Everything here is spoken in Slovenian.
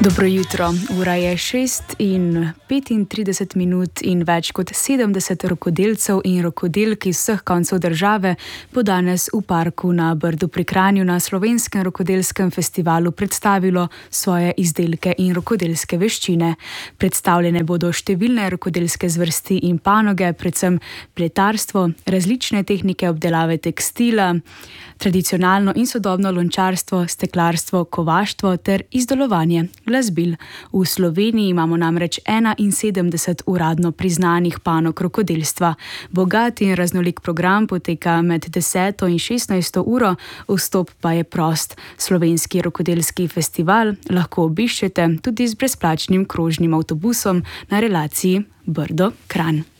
Dobro jutro, ura je 6:35 in več kot 70 rokodelcev in rokodelk iz vseh koncev države bo danes v parku na Brdu pri Kranju na Slovenskem rokodelskem festivalu predstavilo svoje izdelke in rokodelske veščine. Predstavljene bodo številne rokodelske zvrsti in panoge, predvsem pletarstvo, različne tehnike obdelave tekstila, tradicionalno in sodobno lončarstvo, steklarstvo, kovaštvo ter izdelovanje glasbil. V Sloveniji imamo namreč 71 uradno priznanih panog rokodelstva. Bogat in raznolik program poteka med 10. in 16. uro, vstop pa je prost. Slovenski rokodelski festival lahko obiščete tudi z brezplačnim krožnim avtobusom na relaciji Brdo-Kranj.